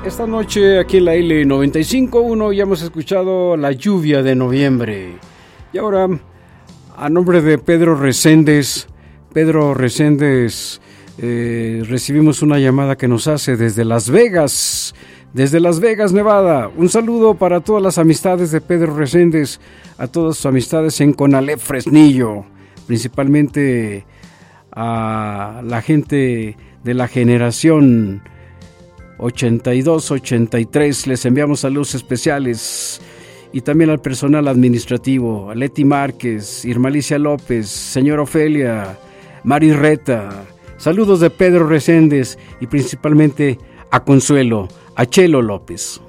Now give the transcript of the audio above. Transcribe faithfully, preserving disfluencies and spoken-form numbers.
Esta noche aquí en la L noventa y cinco punto uno ya hemos escuchado La lluvia de noviembre. Y ahora, a nombre de Pedro Reséndez, Pedro Reséndez, eh, recibimos una llamada que nos hace desde Las Vegas, desde Las Vegas, Nevada. Un saludo para todas las amistades de Pedro Reséndez, a todas sus amistades en Conalep Fresnillo, principalmente a la gente de la generación ochenta y dos ochenta y tres, les enviamos saludos especiales, y también al personal administrativo, a Leti Márquez, Irmalicia López, señora Ofelia, Mari Reta. Saludos de Pedro Reséndez y principalmente a Consuelo, a Chelo López.